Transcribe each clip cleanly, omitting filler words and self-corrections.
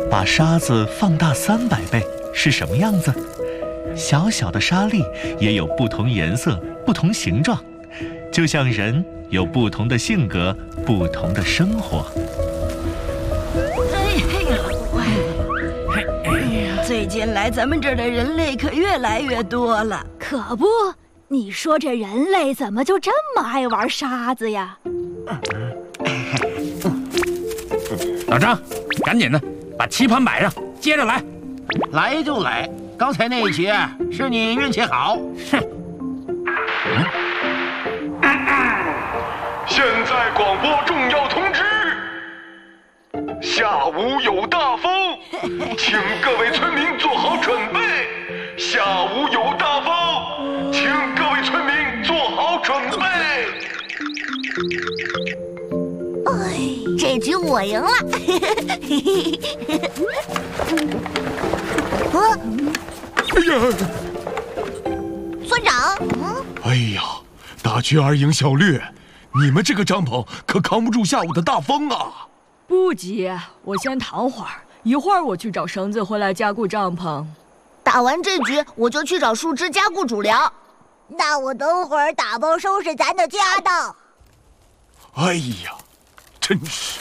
把沙子放大300倍是什么样子？小小的沙粒也有不同颜色、不同形状，就像人有不同的性格、不同的生活。 最近来咱们这儿的人类可越来越多了。 可不，你说这人类怎么就这么爱玩沙子呀？ 老张，赶紧的，把棋盘摆上，接着来。 来就来，刚才那一局是你运气好。 哼。 现在广播重要通知。下午有大风，请各位村民做好准备。下午有大风，请各位村民做好准备。 哎，这局我赢了。 哎呀， 村长， 哎呀，大局而赢小略，你们这个帐篷可扛不住下午的大风啊！ 不急，我先躺会儿，一会儿我去找绳子回来加固帐篷。 打完这局，我就去找树枝加固主梁。那我等会儿打包收拾咱的家当。 哎呀，真是！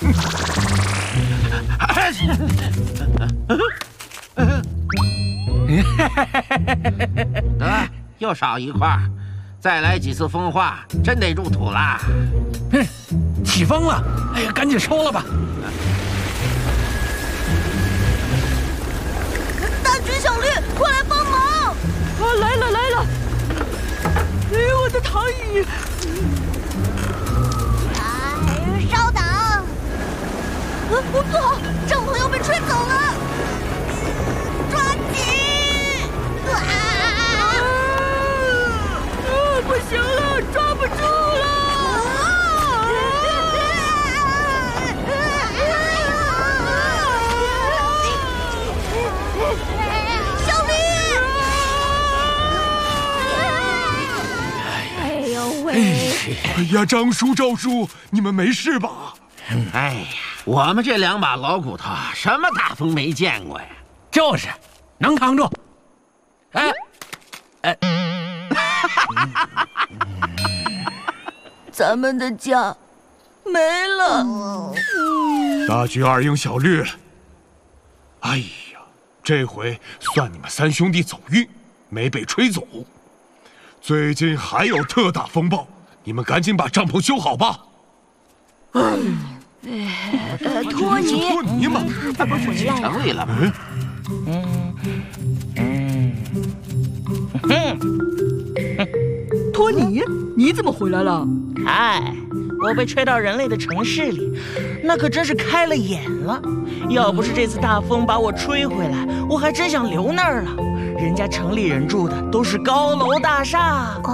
得，又少一块，再来几次风化，真得入土啦。 起风了！哎呀，赶紧收了吧！ 大橘、小绿，快来帮忙！ 啊，来了来了！哎，我的躺椅！ 哎，稍等！不好，帐篷要被吹走了！抓紧！ 不行了，抓不住了！ 小绿！ 哎呦喂！ 哎呀，张叔、赵叔，你们没事吧？ 哎呀，我们这2把老骨头，什么大风没见过呀？ 就是，能扛住。哎， 咱们的家没了。 大局而赢小略，哎呀，这回算你们3兄弟走运，没被吹走。最近还有特大风暴，你们赶紧把帐篷修好吧。 托尼， 托尼嘛， 怎么回来了？ 城里了吗？ 托尼，你怎么回来了？ 哎，我被吹到人类的城市里，那可真是开了眼了。要不是这次大风把我吹回来，我还真想留那儿了。人家城里人住的都是高楼大厦。